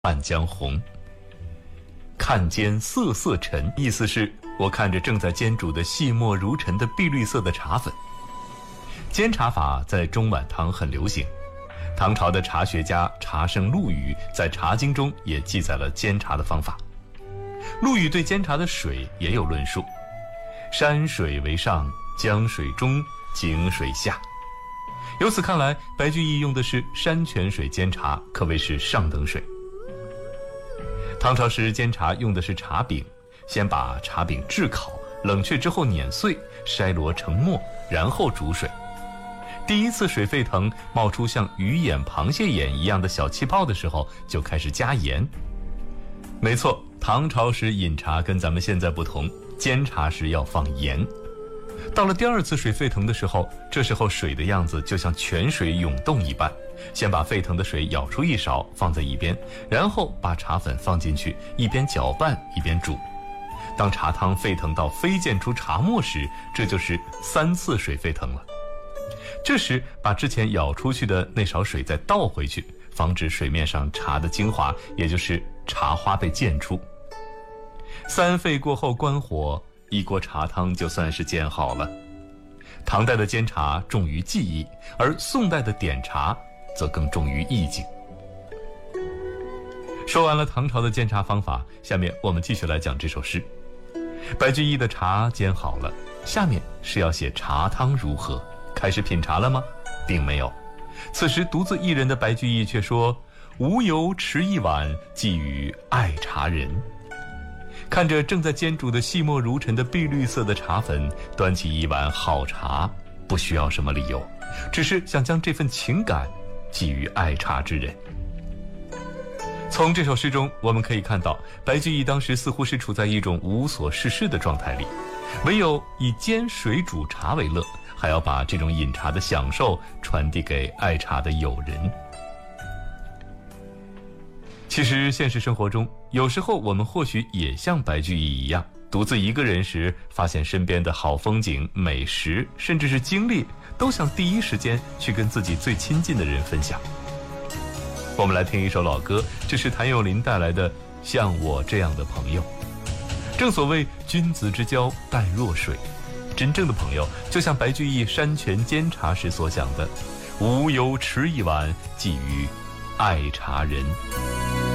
《暗江红》。看煎色色沉，意思是我看着正在煎煮的细末如尘的碧绿色的茶粉。煎茶法在中晚唐很流行，唐朝的茶学家茶圣陆羽在《茶经》中也记载了煎茶的方法。陆羽对煎茶的水也有论述：山水为上，江水中，井水下。由此看来，白居易用的是山泉水煎茶，可谓是上等水。唐朝时煎茶用的是茶饼，先把茶饼炙烤，冷却之后碾碎，筛罗成沫，然后煮水。第一次水沸腾，冒出像鱼眼、螃蟹眼一样的小气泡的时候，就开始加盐。没错，唐朝时饮茶跟咱们现在不同，煎茶时要放盐。到了第二次水沸腾的时候，这时候水的样子就像泉水涌动一般，先把沸腾的水舀出一勺放在一边，然后把茶粉放进去，一边搅拌一边煮。当茶汤沸腾到飞溅出茶沫时，这就是3次水沸腾了。这时把之前舀出去的那勺水再倒回去，防止水面上茶的精华，也就是茶花被溅出。3沸过后关火，一锅茶汤就算是煎好了。唐代的煎茶重于技艺，而宋代的点茶则更重于意境。说完了唐朝的煎茶方法，下面我们继续来讲这首诗。白居易的茶煎好了，下面是要写茶汤如何。开始品茶了吗？并没有。此时独自一人的白居易却说：无由持一碗，寄与爱茶人。看着正在煎煮的细末如尘的碧绿色的茶粉，端起一碗好茶，不需要什么理由，只是想将这份情感寄予爱茶之人。从这首诗中我们可以看到，白居易当时似乎是处在一种无所事事的状态里，唯有以煎水煮茶为乐，还要把这种饮茶的享受传递给爱茶的友人。其实现实生活中，有时候我们或许也像白居易一样，独自一个人时，发现身边的好风景、美食，甚至是经历，都想第一时间去跟自己最亲近的人分享。我们来听一首老歌，这是谭咏麟带来的《像我这样的朋友》。正所谓君子之交淡若水，真正的朋友就像白居易山泉煎茶时所讲的：无由持一碗，寄予爱茶人。